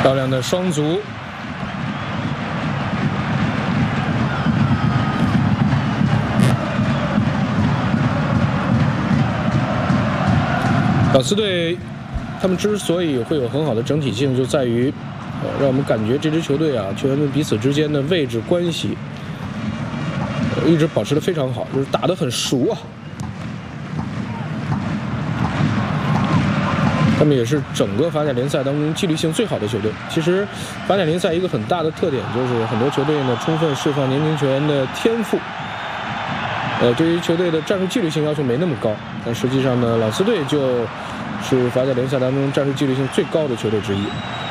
漂亮的双足。老斯队他们之所以会有很好的整体性，就在于让我们感觉这支球队啊，球员们彼此之间的位置关系一直保持得非常好，就是打得很熟啊。他们也是整个法甲联赛当中纪律性最好的球队。其实，法甲联赛一个很大的特点就是很多球队呢充分释放年轻球员的天赋。对于球队的战术纪律性要求没那么高，但实际上呢，老斯队就是法甲联赛当中战术纪律性最高的球队之一。